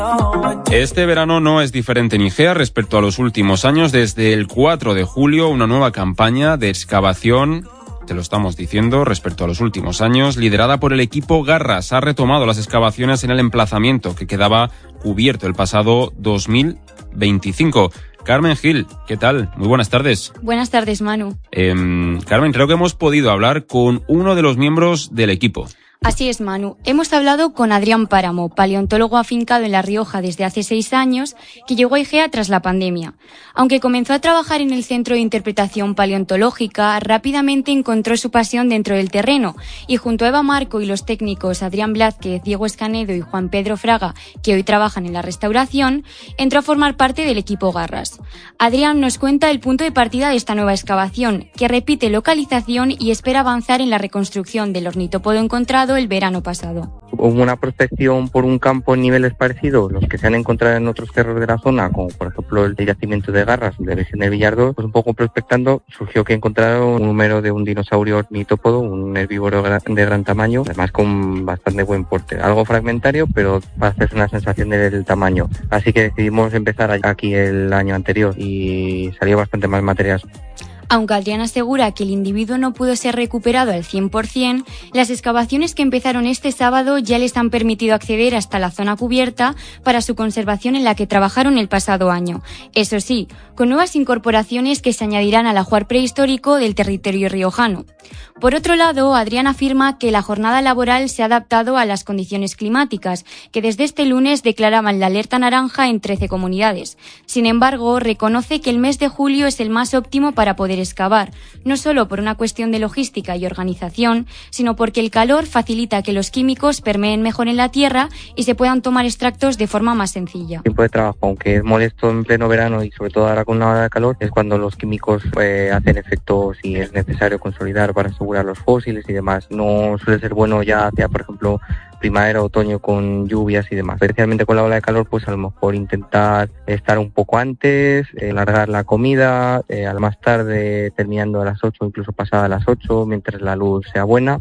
Este verano no es diferente en IGEA respecto a los últimos años. Desde el 4 de julio, una nueva campaña de excavación, te lo estamos diciendo, respecto a los últimos años, liderada por el equipo Garras, ha retomado las excavaciones en el emplazamiento que quedaba cubierto el pasado 2025. Carmen Gil, ¿qué tal? Muy buenas tardes. Buenas tardes, Manu. Carmen, creo que hemos podido hablar con uno de los miembros del equipo. Así es, Manu. Hemos hablado con Adrián Páramo, paleontólogo afincado en La Rioja desde hace 6 años, que llegó a IGEA tras la pandemia. Aunque comenzó a trabajar en el Centro de Interpretación Paleontológica, rápidamente encontró su pasión dentro del terreno y junto a Eva Marco y los técnicos Adrián Blázquez, Diego Escanedo y Juan Pedro Fraga, que hoy trabajan en la restauración, entró a formar parte del equipo Garras. Adrián nos cuenta el punto de partida de esta nueva excavación, que repite localización y espera avanzar en la reconstrucción del ornitópodo encontrado el verano pasado. Hubo una prospección por un campo en niveles parecidos, los que se han encontrado en otros cerros de la zona, como por ejemplo el yacimiento de Garras, de Virgen del Villardó, pues un poco prospectando surgió que encontraron un número de un dinosaurio ornitópodo, un herbívoro de gran tamaño, además con bastante buen porte, algo fragmentario, pero para hacerse una sensación del tamaño. Así que decidimos empezar aquí el año anterior y salió bastante más material. Aunque Adrián asegura que el individuo no pudo ser recuperado al 100%, las excavaciones que empezaron este sábado ya les han permitido acceder hasta la zona cubierta para su conservación en la que trabajaron el pasado año. Eso sí, con nuevas incorporaciones que se añadirán al ajuar prehistórico del territorio riojano. Por otro lado, Adrián afirma que la jornada laboral se ha adaptado a las condiciones climáticas, que desde este lunes declaraban la alerta naranja en 13 comunidades. Sin embargo, reconoce que el mes de julio es el más óptimo para poder excavar, no solo por una cuestión de logística y organización, sino porque el calor facilita que los químicos permeen mejor en la tierra y se puedan tomar extractos de forma más sencilla. El tiempo de trabajo, aunque es molesto en pleno verano y sobre todo ahora con una hora de calor, es cuando los químicos hacen efecto si es necesario consolidar para asegurar los fósiles y demás. No suele ser bueno ya hacia, por ejemplo, primavera, otoño con lluvias y demás. Especialmente con la ola de calor, pues a lo mejor intentar estar un poco antes, alargar la comida, al más tarde terminando a las 8, incluso pasada las 8, mientras la luz sea buena.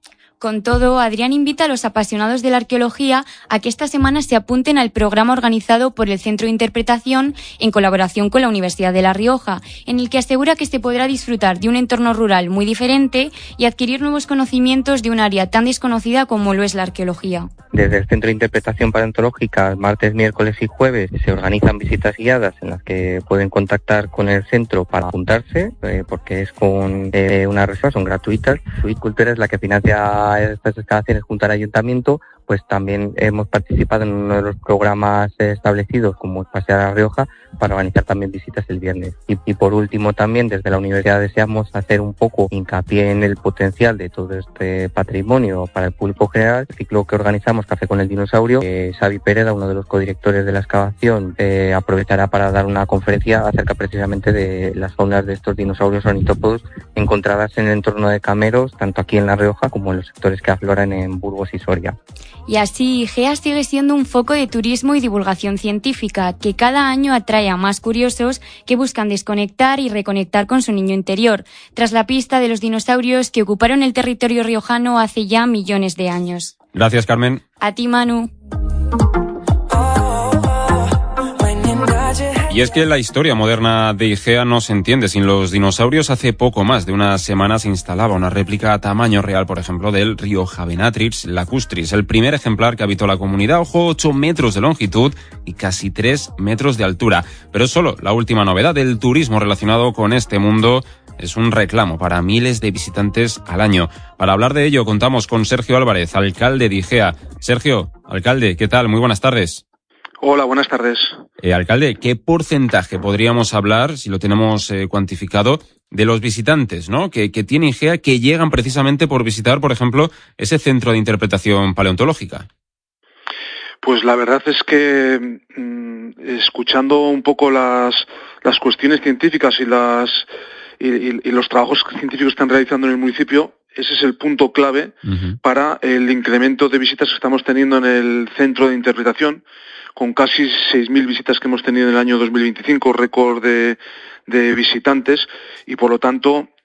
Con todo, Adrián invita a los apasionados de la arqueología a que esta semana se apunten al programa organizado por el Centro de Interpretación en colaboración con la Universidad de La Rioja, en el que asegura que se podrá disfrutar de un entorno rural muy diferente y adquirir nuevos conocimientos de un área tan desconocida como lo es la arqueología. Desde el Centro de Interpretación Paleontológica, martes, miércoles y jueves se organizan visitas guiadas en las que pueden contactar con el centro para apuntarse, porque es con una reserva, son gratuitas. Suite Cultura es la que financia estas excavaciones junto al ayuntamiento. Pues también hemos participado en uno de los programas establecidos, como es Pasear a La Rioja, para organizar también visitas el viernes. Y por último también desde la universidad deseamos hacer un poco hincapié en el potencial de todo este patrimonio para el público general. El ciclo que organizamos, Café con el Dinosaurio, Xavi Pereda, uno de los codirectores de la excavación, aprovechará para dar una conferencia acerca precisamente de las faunas de estos dinosaurios ornitópodos encontradas en el entorno de Cameros, tanto aquí en La Rioja como en los sectores que afloran en Burgos y Soria. Y así, IGEA sigue siendo un foco de turismo y divulgación científica que cada año atrae a más curiosos que buscan desconectar y reconectar con su niño interior, tras la pista de los dinosaurios que ocuparon el territorio riojano hace ya millones de años. Gracias, Carmen. A ti, Manu. Y es que la historia moderna de IGEA no se entiende sin los dinosaurios. Hace poco más de una semana se instalaba una réplica a tamaño real, por ejemplo, del Riojavenatrix lacustris, el primer ejemplar que habitó la comunidad. Ojo, 8 metros de longitud y casi 3 metros de altura. Pero es solo la última novedad del turismo relacionado con este mundo. Es un reclamo para miles de visitantes al año. Para hablar de ello contamos con Sergio Álvarez, alcalde de IGEA. Sergio, alcalde, ¿qué tal? Muy buenas tardes. Hola, buenas tardes. Alcalde, ¿qué porcentaje podríamos hablar, si lo tenemos cuantificado, de los visitantes, ¿no?, que tiene IGEA, que llegan precisamente por visitar, por ejemplo, ese centro de interpretación paleontológica? Pues la verdad es que escuchando un poco las cuestiones científicas y los trabajos científicos que están realizando en el municipio, ese es el punto clave para el incremento de visitas que estamos teniendo en el centro de interpretación, con casi 6.000 visitas que hemos tenido en el año 2025, récord de visitantes, y por lo tanto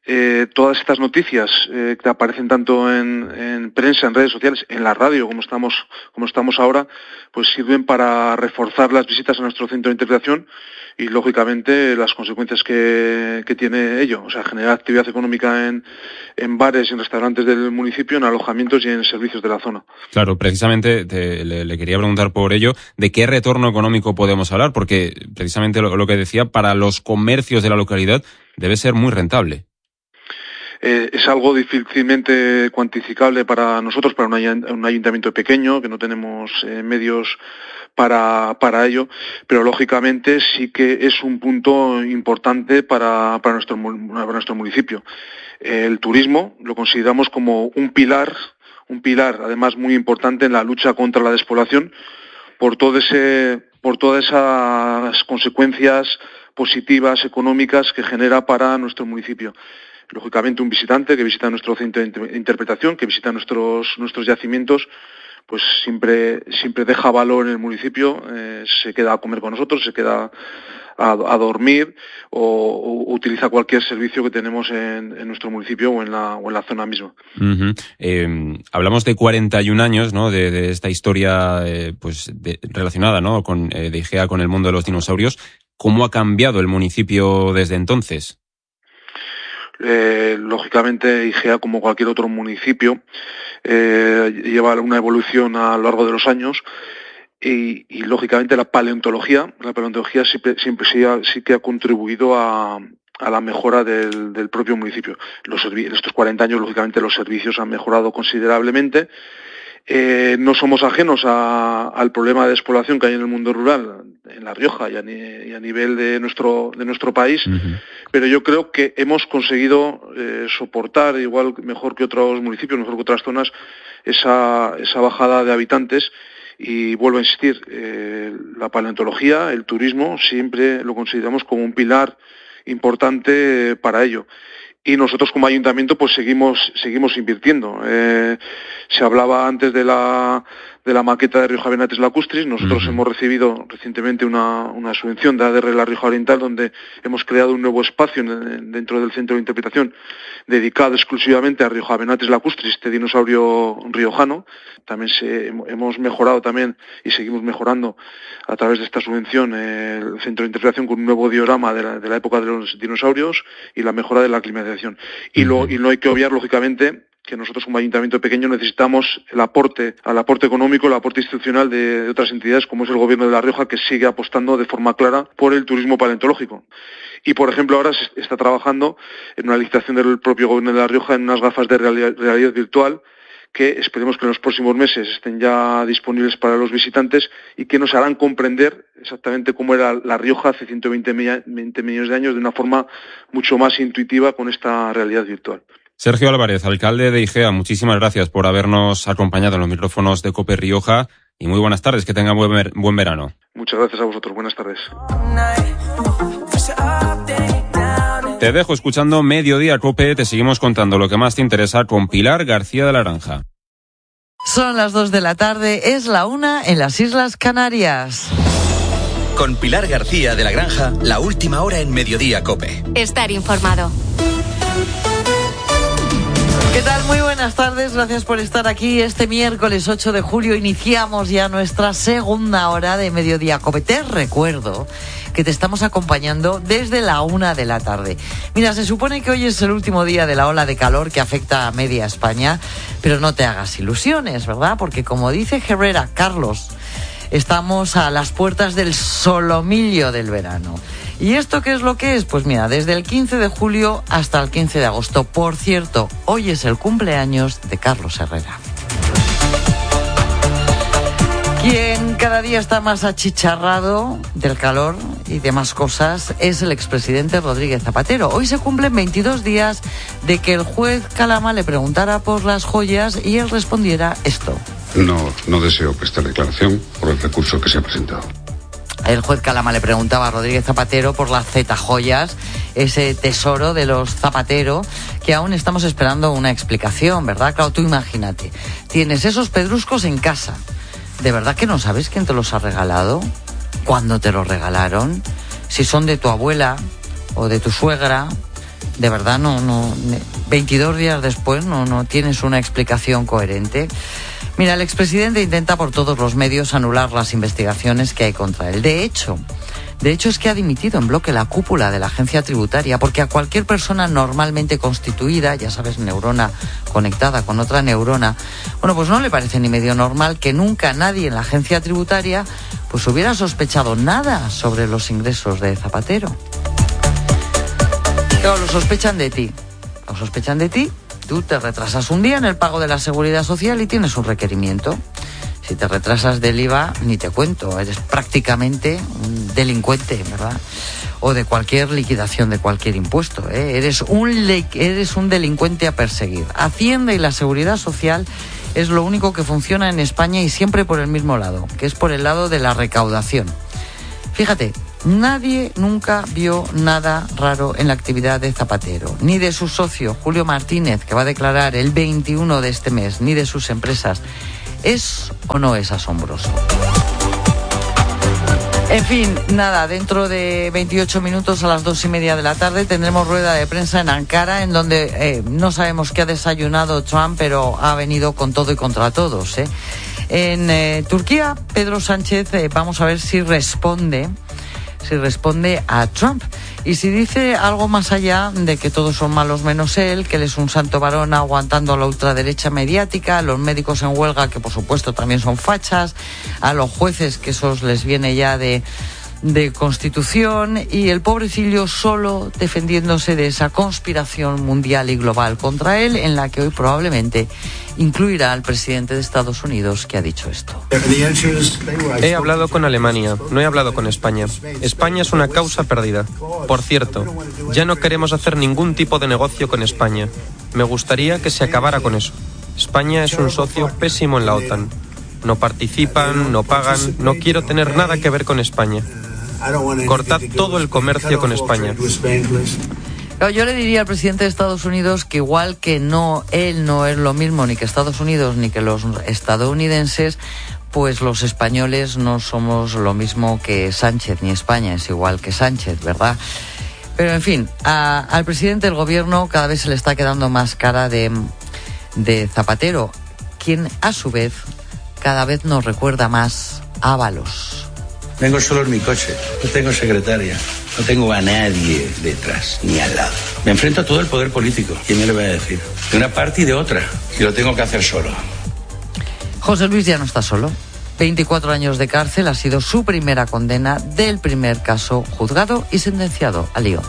todas estas noticias que aparecen tanto en prensa, en redes sociales, en la radio, como estamos ahora, pues sirven para reforzar las visitas a nuestro centro de interpretación y, lógicamente, las consecuencias que tiene ello. O sea, generar actividad económica en bares y en restaurantes del municipio, en alojamientos y en servicios de la zona. Claro, precisamente le quería preguntar por ello, ¿de qué retorno económico podemos hablar? Porque, precisamente lo que decía, para los comercios de la localidad debe ser muy rentable. Es algo difícilmente cuantificable para nosotros, para un ayuntamiento pequeño, que no tenemos medios para ello, pero lógicamente sí que es un punto importante para nuestro municipio. El turismo lo consideramos como un pilar además muy importante en la lucha contra la despoblación, por todas esas consecuencias positivas económicas que genera para nuestro municipio. Lógicamente, un visitante que visita nuestro centro de interpretación, que visita nuestros yacimientos, pues siempre deja valor en el municipio, se queda a comer con nosotros, se queda a dormir o utiliza cualquier servicio que tenemos en nuestro municipio o en la zona misma. Uh-huh. Hablamos de 41 años, ¿no? De esta historia relacionada, ¿no? de IGEA con el mundo de los dinosaurios. ¿Cómo ha cambiado el municipio desde entonces? Lógicamente, IGEA, como cualquier otro municipio, lleva una evolución a lo largo de los años y lógicamente la paleontología siempre sí que ha contribuido a la mejora del propio municipio. En estos 40 años, lógicamente, los servicios han mejorado considerablemente. No somos ajenos al problema de despoblación que hay en el mundo rural, en La Rioja y a nivel de nuestro país, uh-huh. Pero yo creo que hemos conseguido soportar, igual mejor que otros municipios, mejor que otras zonas, esa bajada de habitantes. Y vuelvo a insistir, la paleontología, el turismo, siempre lo consideramos como un pilar importante para ello. Y nosotros como ayuntamiento pues seguimos invirtiendo. Se hablaba antes de la maqueta de Rioja Benatres Lacustris. Nosotros hemos recibido recientemente una subvención de ADR La Rioja Oriental, donde hemos creado un nuevo espacio dentro del centro de interpretación dedicado exclusivamente a Rioja Benatres Lacustris, este dinosaurio riojano. También hemos mejorado también y seguimos mejorando a través de esta subvención el centro de interpretación con un nuevo diorama de la época de los dinosaurios y la mejora de la climatización. Y no hay que obviar, lógicamente, que nosotros como ayuntamiento pequeño necesitamos el aporte económico, el aporte institucional de otras entidades, como es el Gobierno de La Rioja, que sigue apostando de forma clara por el turismo paleontológico. Y, por ejemplo, ahora se está trabajando en una licitación del propio Gobierno de La Rioja en unas gafas de realidad virtual que esperemos que en los próximos meses estén ya disponibles para los visitantes y que nos harán comprender exactamente cómo era La Rioja hace 120 millones de años de una forma mucho más intuitiva con esta realidad virtual. Sergio Álvarez, alcalde de IGEA, muchísimas gracias por habernos acompañado en los micrófonos de COPE Rioja y muy buenas tardes, que tengan buen verano. Muchas gracias a vosotros, buenas tardes. Te dejo escuchando Mediodía COPE, te seguimos contando lo que más te interesa con Pilar García de la Granja. Son las 2 de la tarde, es la 1 en las Islas Canarias. Con Pilar García de la Granja, la última hora en Mediodía COPE. Estar informado. ¿Qué tal? Muy buenas tardes, gracias por estar aquí. Este miércoles 8 de julio iniciamos ya nuestra segunda hora de Mediodía COPE. Te recuerdo que te estamos acompañando desde la 1 de la tarde. Mira, se supone que hoy es el último día de la ola de calor que afecta a media España, pero no te hagas ilusiones, ¿verdad? Porque como dice Herrera Carlos, estamos a las puertas del solomillo del verano. ¿Y esto qué es lo que es? Pues mira, desde el 15 de julio hasta el 15 de agosto. Por cierto, hoy es el cumpleaños de Carlos Herrera. Quien cada día está más achicharrado del calor y demás cosas es el expresidente Rodríguez Zapatero. Hoy se cumplen 22 días de que el juez Calama le preguntara por las joyas y él respondiera esto. No deseo prestar declaración por el recurso que se ha presentado. El juez Calama le preguntaba a Rodríguez Zapatero por las Z-joyas, ese tesoro de los Zapatero, que aún estamos esperando una explicación, ¿verdad? Claro, tú imagínate, tienes esos pedruscos en casa. ¿De verdad que no sabes quién te los ha regalado? ¿Cuándo te los regalaron? Si son de tu abuela o de tu suegra, De verdad, no 22 días después no tienes una explicación coherente. Mira, el expresidente intenta por todos los medios anular las investigaciones que hay contra él. De hecho es que ha dimitido en bloque la cúpula de la agencia tributaria, porque a cualquier persona normalmente constituida, ya sabes, neurona conectada con otra neurona, bueno, pues no le parece ni medio normal que nunca nadie en la agencia tributaria pues hubiera sospechado nada sobre los ingresos de Zapatero. Pero lo sospechan de ti. Tú te retrasas un día en el pago de la seguridad social y tienes un requerimiento. Si te retrasas del IVA, ni te cuento, eres prácticamente un delincuente, ¿verdad? O de cualquier liquidación de cualquier impuesto, ¿eh? Eres un delincuente a perseguir. Hacienda y la seguridad social es lo único que funciona en España y siempre por el mismo lado, que es por el lado de la recaudación. Fíjate, nadie nunca vio nada raro en la actividad de Zapatero, ni de su socio Julio Martínez, que va a declarar el 21 de este mes, ni de sus empresas. ¿Es o no es asombroso? En fin, nada, dentro de 28 minutos a las 2:30 de la tarde tendremos rueda de prensa en Ankara, en donde no sabemos qué ha desayunado Trump, pero ha venido con todo y contra todos, ¿eh? En Turquía, Pedro Sánchez, vamos a ver si responde a Trump. Y si dice algo más allá de que todos son malos menos él, que él es un santo varón aguantando a la ultraderecha mediática, a los médicos en huelga, que por supuesto también son fachas, a los jueces, que esos les viene ya de Constitución, y el pobrecillo solo defendiéndose de esa conspiración mundial y global contra él, en la que hoy probablemente incluirá al presidente de Estados Unidos, que ha dicho esto. He hablado con Alemania, no he hablado con España. España es una causa perdida. Por cierto, ya no queremos hacer ningún tipo de negocio con España. Me gustaría que se acabara con eso. España es un socio pésimo en la OTAN. No participan, no pagan, no quiero tener nada que ver con España. Cortad todo el comercio con España. Yo le diría al presidente de Estados Unidos que igual que él no es lo mismo ni que Estados Unidos ni que los estadounidenses, pues los españoles no somos lo mismo que Sánchez, ni España es igual que Sánchez, ¿verdad? Pero en fin, al presidente del gobierno cada vez se le está quedando más cara de Zapatero, quien a su vez cada vez nos recuerda más a Ábalos. Vengo solo en mi coche, no tengo secretaria, no tengo a nadie detrás, ni al lado. Me enfrento a todo el poder político, ¿quién me lo va a decir? De una parte y de otra, y lo tengo que hacer solo. José Luis ya no está solo. 24 años de cárcel ha sido su primera condena del primer caso juzgado y sentenciado a Lyon.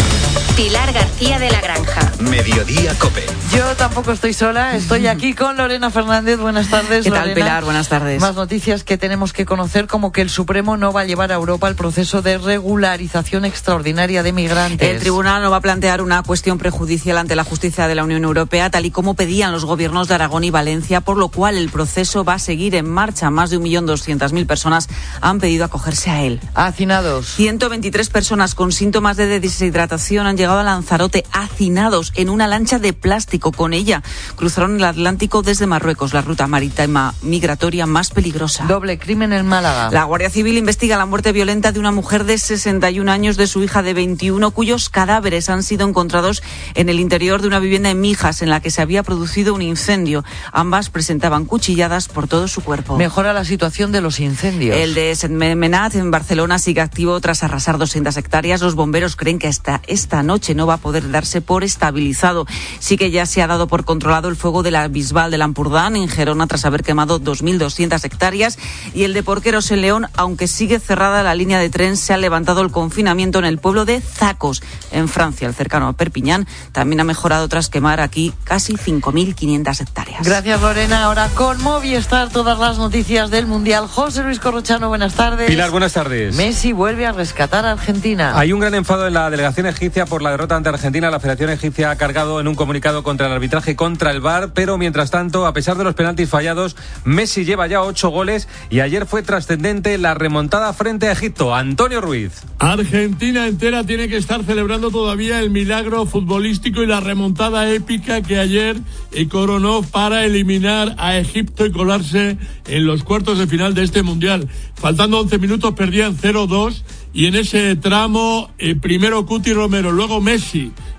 Pilar García de la Granja. Mediodía COPE. Yo tampoco estoy sola, estoy aquí con Lorena Fernández. Buenas tardes, ¿Qué tal, Lorena? Pilar? Buenas tardes. Más noticias que tenemos que conocer, como que el Supremo no va a llevar a Europa el proceso de regularización extraordinaria de migrantes. El tribunal no va a plantear una cuestión prejudicial ante la justicia de la Unión Europea, tal y como pedían los gobiernos de Aragón y Valencia, por lo cual el proceso va a seguir en marcha. Más de 1.200.000 personas han pedido acogerse a él. Hacinados. 123 personas con síntomas de deshidratación han llegado a Lanzarote, hacinados en una lancha de plástico. Con ella cruzaron el Atlántico desde Marruecos, la ruta marítima migratoria más peligrosa. Doble crimen en Málaga. La Guardia Civil investiga la muerte violenta de una mujer de 61 años de su hija de 21, cuyos cadáveres han sido encontrados en el interior de una vivienda en Mijas, en la que se había producido un incendio. Ambas presentaban cuchilladas por todo su cuerpo. Mejora la situación de los incendios. El de Sentmenat, en Barcelona, sigue activo tras arrasar 200 hectáreas. Los bomberos creen que hasta esta noche no va a poder darse por estabilizado. Sí que ya se ha dado por controlado el fuego de la Bisbal del Ampurdán en Gerona, tras haber quemado 2.200 hectáreas, y el de Porqueros en León, aunque sigue cerrada la línea de tren, se ha levantado el confinamiento en el pueblo de Zacos, en Francia, el cercano a Perpiñán. También ha mejorado tras quemar aquí casi 5.500 hectáreas. Gracias, Lorena. Ahora con Movistar, todas las noticias del Mundial. José Luis Corrochano, buenas tardes. Pilar, buenas tardes. Messi vuelve a rescatar a Argentina. Hay un gran enfado en la delegación egipcia por la derrota ante Argentina. La Federación Egipcia ha cargado en un comunicado contra el arbitraje, contra el VAR, pero mientras tanto, a pesar de los penaltis fallados, Messi lleva ya 8 goles y ayer fue trascendente la remontada frente a Egipto. Antonio Ruiz. Argentina entera tiene que estar celebrando todavía el milagro futbolístico y la remontada épica que ayer coronó para eliminar a Egipto y colarse en los cuartos de final de este Mundial. Faltando 11 minutos perdían 0-2 y en ese tramo primero Cuti Romero, luego Messi,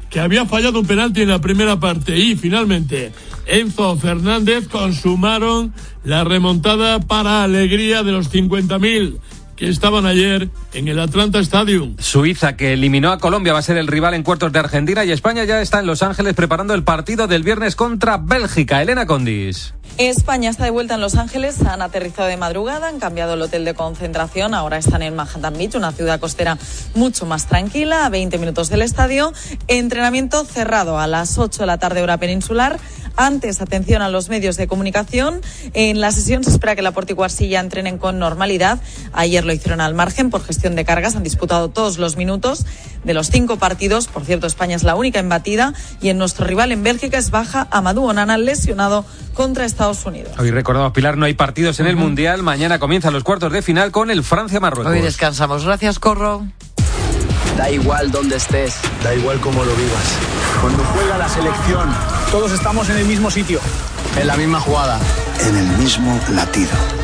que había fallado un penalti en la primera parte. Y finalmente Enzo Fernández consumaron la remontada para alegría de los 50.000 que estaban ayer en el Atlanta Stadium. Suiza, que eliminó a Colombia, va a ser el rival en cuartos de Argentina, y España ya está en Los Ángeles preparando el partido del viernes contra Bélgica. Elena Condis. España está de vuelta en Los Ángeles, han aterrizado de madrugada, han cambiado el hotel de concentración, ahora están en Manhattan Beach, una ciudad costera mucho más tranquila, a 20 minutos del estadio. Entrenamiento cerrado a las 8 de la tarde hora peninsular. Antes, atención a los medios de comunicación. En la sesión se espera que Laporte y Cubarsí entrenen con normalidad. Ayer lo hicieron al margen por gestión de cargas. Han disputado todos los minutos de los 5 partidos. Por cierto, España es la única imbatida. Y en nuestro rival en Bélgica es baja Amadou Onana, lesionado contra Estados Unidos. Hoy recordamos, Pilar, no hay partidos en el Mundial. Mañana comienzan los cuartos de final con el Francia-Marruecos. Hoy descansamos. Gracias, Corro. Da igual dónde estés, da igual cómo lo vivas. Cuando juega la selección, todos estamos en el mismo sitio, en la misma jugada, en el mismo latido.